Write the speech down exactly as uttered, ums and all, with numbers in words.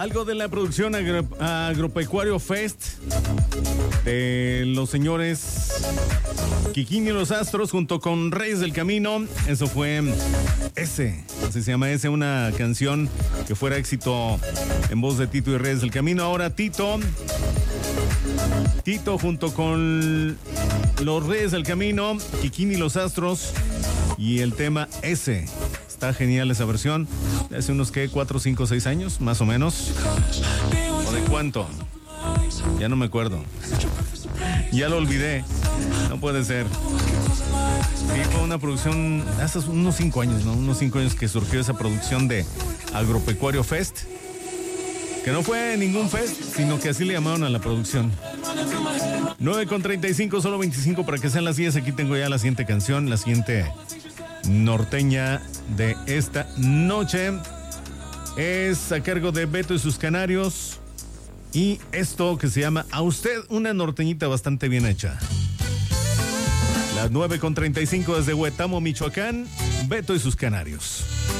Algo de la producción agro, Agropecuario Fest de los señores Kikín y los Astros junto con Reyes del Camino. Eso fue Ese, así se llama Ese, una canción que fuera éxito en voz de Tito y Reyes del Camino. Ahora Tito, Tito junto con los Reyes del Camino, Kikín y los Astros y el tema Ese. Está genial esa versión. De hace unos, ¿qué? ¿Cuatro, cinco, seis años? Más o menos. ¿O de cuánto? Ya no me acuerdo. Ya lo olvidé. No puede ser. Sí, fue una producción hace unos cinco años, ¿no? Unos cinco años que surgió esa producción de Agropecuario Fest. Que no fue ningún fest, sino que así le llamaron a la producción. nueve con treinta y cinco, solo veinticinco para que sean las diez. Aquí tengo ya la siguiente canción, la siguiente norteña de esta noche. Es a cargo de Beto y sus Canarios. Y esto que se llama A Usted, una norteñita bastante bien hecha. Las nueve con treinta y cinco desde Huetamo, Michoacán, Beto y sus Canarios.